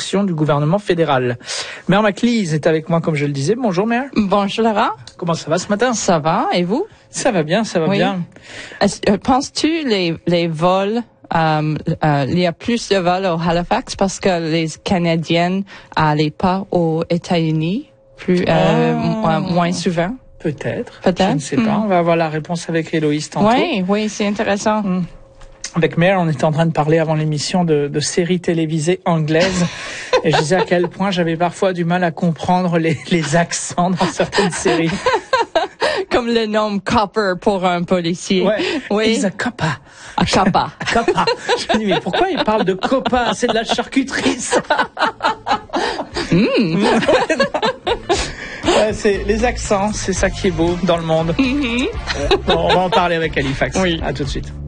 action du gouvernement fédéral. Mère Maclise est avec moi, comme je le disais. Bonjour Mère. Bonjour Laura. Comment ça va ce matin? Ça va, et vous? Ça va bien, ça va bien. Penses-tu les vols, il y a plus de vols au Halifax parce que les Canadiennes n'allaient pas aux États-Unis moins souvent? Peut-être. Je ne sais pas. On va avoir la réponse avec Héloïse tantôt. Oui, c'est intéressant. Avec Mère, on était en train de parler avant l'émission de séries télévisées anglaises. Et je disais à quel point j'avais parfois du mal à comprendre les accents dans certaines séries. Comme le nom Copper pour un policier. Ouais. Oui. He's a copper. A copper. Copper. Je me dis, mais pourquoi il parle de copa? C'est de la charcuterie, ça. Ouais, c'est les accents, c'est ça qui est beau dans le monde. Bon, on va en parler avec Halifax. Oui. À tout de suite.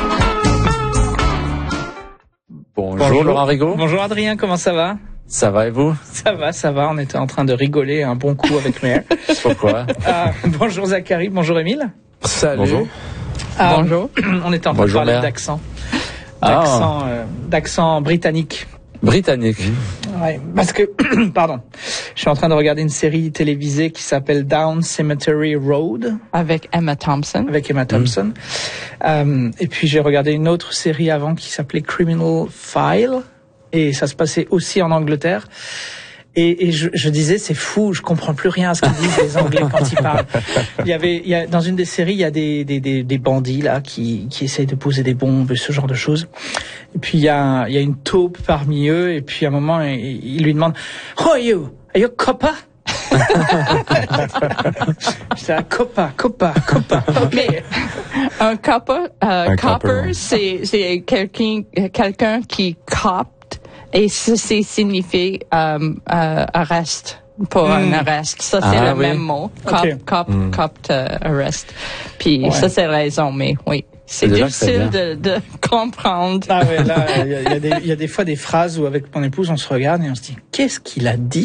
Bonjour Laurent Rigaud. Bonjour Adrien, comment ça va? Ça va et vous? Ça va. On était en train de rigoler un bon coup avec Mère. Pourquoi? Bonjour Zachary, bonjour Émile. Salut. Bonjour. Bonjour. On était en train de parler d'accent. D'accent britannique. Britannique. Ouais, parce que, pardon, je suis en train de regarder une série télévisée qui s'appelle Down Cemetery Road. Avec Emma Thompson. Et puis j'ai regardé une autre série avant qui s'appelait Criminal File. Et ça se passait aussi en Angleterre. Et je disais, c'est fou, je comprends plus rien à ce qu'ils disent les Anglais quand ils parlent. Dans une des séries, il y a des bandits là qui essayent de poser des bombes, ce genre de choses. Et puis il y a une taupe parmi eux, et puis à un moment il lui demande, "Who are you? Are you a copper?" J'étais copper. Mais un copper, c'est quelqu'un qui copte. Et ceci signifie arrest pour un arrest. Ça c'est le même mot. Copt, arrest. Puis ça c'est raison, mais oui. C'est difficile de comprendre. Ah ouais, là, il y a des fois des phrases où avec mon épouse on se regarde et on se dit qu'est-ce qu'il a dit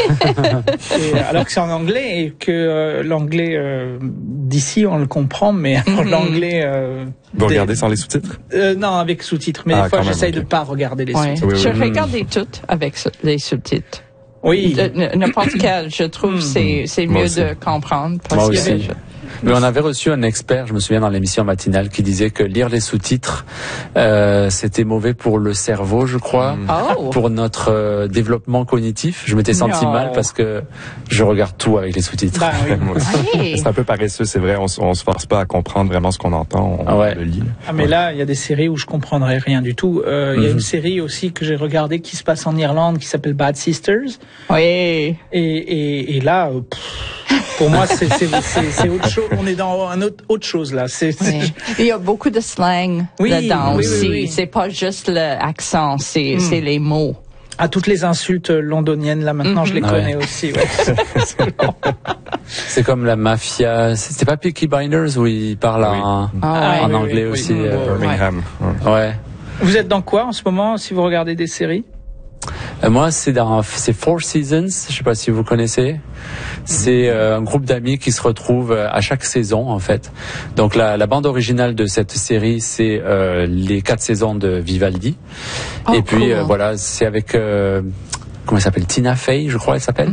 alors que c'est en anglais et que l'anglais d'ici on le comprend, mais l'anglais vous regardez sans les sous-titres? Non, avec sous-titres, mais des fois j'essaye de pas regarder les sous-titres. Je regardais toutes avec les sous-titres. Oui. N'importe quel, je trouve c'est mieux de comprendre. Moi aussi. Mais on avait reçu un expert, je me souviens dans l'émission matinale, qui disait que lire les sous-titres, c'était mauvais pour le cerveau, je crois, pour notre développement cognitif. Je m'étais senti mal parce que je regarde tout avec les sous-titres. Bah, oui. Moi aussi. C'est un peu paresseux, c'est vrai. On se force pas à comprendre vraiment ce qu'on entend, on le lit. Mais là, il y a des séries où je comprendrais rien du tout. Il y a une série aussi que j'ai regardée qui se passe en Irlande, qui s'appelle Bad Sisters. Oui. Et là, pour moi, c'est autre chose. On est dans autre chose là. Il y a beaucoup de slang là-dedans aussi. Oui. C'est pas juste l'accent, c'est les mots. Toutes les insultes londoniennes là maintenant, je les connais aussi. Ouais. C'est comme la mafia. C'était pas Peaky Blinders où ils parlent en anglais aussi. Birmingham. Ouais. Vous êtes dans quoi en ce moment si vous regardez des séries? Moi, c'est Four Seasons. Je sais pas si vous connaissez. C'est un groupe d'amis qui se retrouvent à chaque saison, en fait. Donc, la bande originale de cette série, c'est les 4 saisons de Vivaldi. Et puis, voilà, c'est avec... comment elle s'appelle? Tina Fey, je crois, elle s'appelle.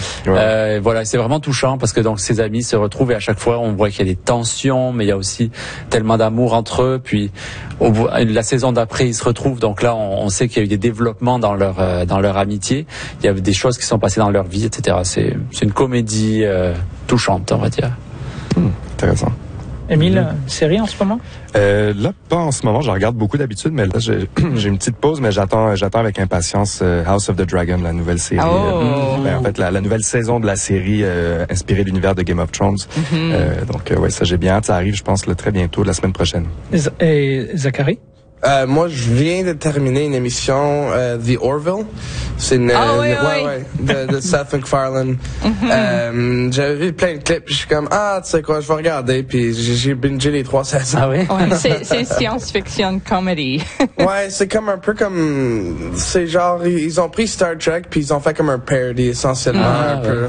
Voilà, c'est vraiment touchant parce que donc ses amis se retrouvent et à chaque fois on voit qu'il y a des tensions, mais il y a aussi tellement d'amour entre eux. Puis la saison d'après, ils se retrouvent. Donc là, on sait qu'il y a eu des développements dans leur amitié. Il y a des choses qui sont passées dans leur vie, etc. C'est une comédie touchante, on va dire. Intéressant. Émile, série en ce moment? Là, pas en ce moment. Je regarde beaucoup d'habitude, mais là, j'ai une petite pause, mais j'attends avec impatience House of the Dragon, la nouvelle série. En fait, la nouvelle saison de la série inspirée de l'univers de Game of Thrones. Donc, ça, j'ai bien hâte. Ça arrive, je pense, très bientôt, la semaine prochaine. Et Zachary? Moi, je viens de terminer une émission, The Orville. C'est une, de Seth MacFarlane. J'avais vu plein de clips, puis je suis comme, tu sais quoi, je vais regarder, puis j'ai bingé les 3 saisons. Ah oui? C'est science-fiction comedy. Ouais, c'est comme un peu comme, c'est genre, ils ont pris Star Trek, puis ils ont fait comme un parody, essentiellement, un peu.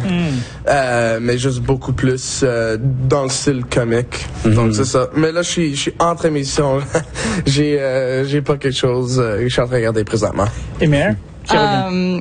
Mais juste beaucoup plus, dans le style comique. Donc, c'est ça. Mais là, je suis entre émissions. J'ai pas quelque chose que je suis en train de regarder présentement. Et Mère?